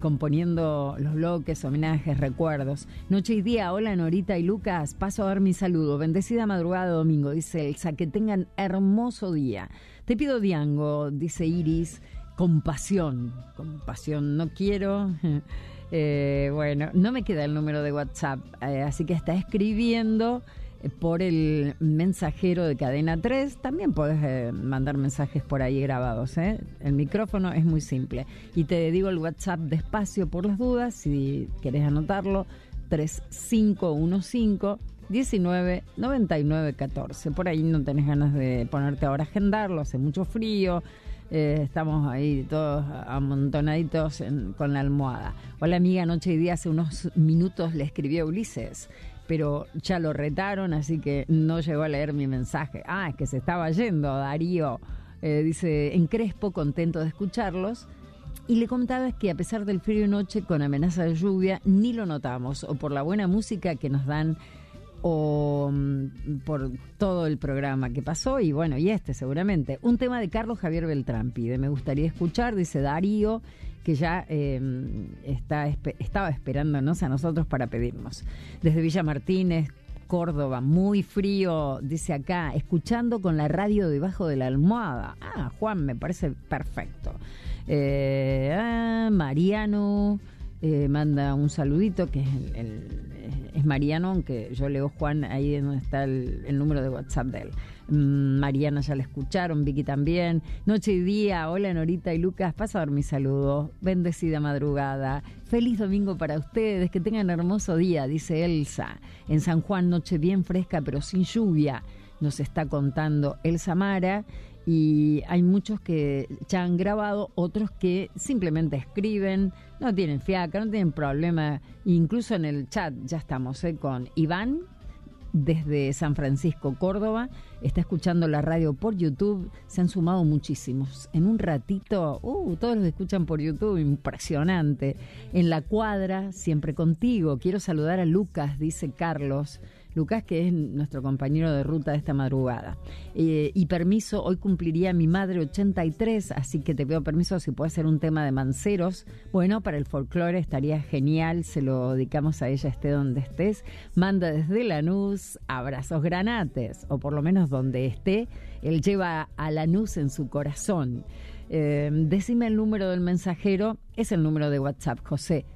componiendo los bloques, homenajes, recuerdos. Noche y día, hola Norita y Lucas, paso a dar mi saludo. Bendecida madrugada de domingo, dice Elsa, que tengan hermoso día. Te pido Diango, dice Iris, compasión, no quiero. Bueno, no me queda el número de WhatsApp, así que está escribiendo por el mensajero de Cadena 3. También podés mandar mensajes por ahí grabados, ¿eh? El micrófono es muy simple. Y te digo el WhatsApp despacio por las dudas, si querés anotarlo, 3515-199914. Por ahí no tenés ganas de ponerte ahora a agendarlo, hace mucho frío. Estamos ahí todos amontonaditos con la almohada. Hola amiga, noche y día, hace unos minutos le escribí a Ulises, pero ya lo retaron, así que no llegó a leer mi mensaje. Es que se estaba yendo Darío. Dice, en Crespo, contento de escucharlos. Y le contaba que a pesar del frío y noche con amenaza de lluvia, ni lo notamos, o por la buena música que nos dan, o por todo el programa que pasó, y bueno, y seguramente. Un tema de Carlos Javier Beltrán pide, me gustaría escuchar, dice Darío, que ya estaba esperándonos a nosotros para pedirnos. Desde Villa Martínez, Córdoba, muy frío, dice acá, escuchando con la radio debajo de la almohada. Juan, me parece perfecto. Mariano manda un saludito, que es Mariano, aunque yo leo Juan ahí donde está el número de WhatsApp de él. Mariana ya la escucharon, Vicky también. Noche y día, hola Norita y Lucas, paso a dar mi saludo. Bendecida madrugada, feliz domingo para ustedes, que tengan hermoso día, dice Elsa. En San Juan, noche bien fresca pero sin lluvia, nos está contando Elsa Mara. Y hay muchos que ya han grabado, otros que simplemente escriben, no tienen fiaca, no tienen problema. Incluso en el chat ya estamos con Iván, desde San Francisco, Córdoba, está escuchando la radio por YouTube. Se han sumado muchísimos. En un ratito, todos los escuchan por YouTube, impresionante. En la cuadra, siempre contigo. Quiero saludar a Lucas, dice Carlos. Lucas, que es nuestro compañero de ruta de esta madrugada. Y permiso, hoy cumpliría mi madre 83, así que te pido permiso si puede ser un tema de Manceros. Bueno, para el folclore estaría genial, se lo dedicamos a ella, esté donde estés. Manda desde Lanús abrazos granates, o por lo menos donde esté, él lleva a Lanús en su corazón. Decime el número del mensajero, es el número de WhatsApp, José,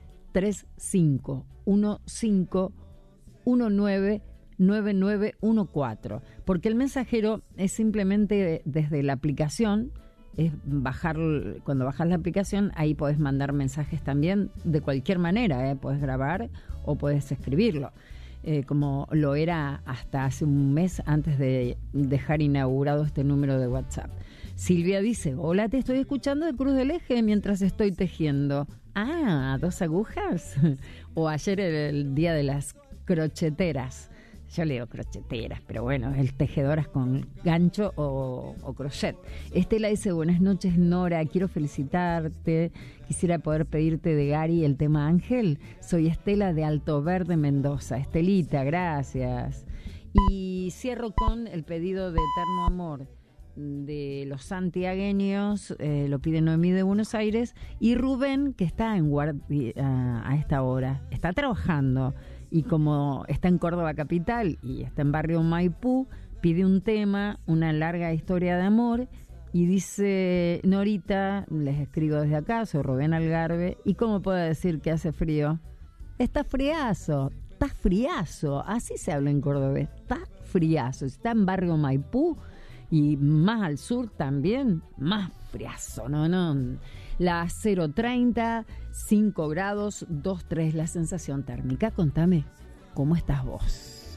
3515-199914, porque el mensajero es simplemente desde la aplicación, es cuando bajas la aplicación, ahí podés mandar mensajes también de cualquier manera, podés grabar o podés escribirlo, como lo era hasta hace un mes antes de dejar inaugurado este número de WhatsApp. Silvia dice, hola, te estoy escuchando de Cruz del Eje mientras estoy tejiendo. 2 agujas. O ayer el día de las crocheteras. Yo leo crocheteras, pero bueno, el tejedoras con gancho o crochet. Estela dice, buenas noches Nora, quiero felicitarte. Quisiera poder pedirte de Gary el tema Ángel. Soy Estela de Alto Verde, Mendoza. Estelita, gracias. Y cierro con el pedido de Eterno Amor de los santiagueños, lo pide Noemí de Buenos Aires, y Rubén, que está en guardia a esta hora, está trabajando, y como está en Córdoba capital y está en barrio Maipú, pide un tema, una larga historia de amor, y dice, Norita, les escribo desde acá, soy Rubén Algarve, y cómo puedo decir que hace frío, está friazo, así se habla en Córdoba, está friazo, está en barrio Maipú, y más al sur también, más friazo, ¿no? La 0:30, 5 grados, 2,3 la sensación térmica. Contame, ¿cómo estás vos?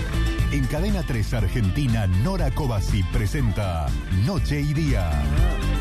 En Cadena 3 Argentina, Nora Cobasi presenta Noche y Día.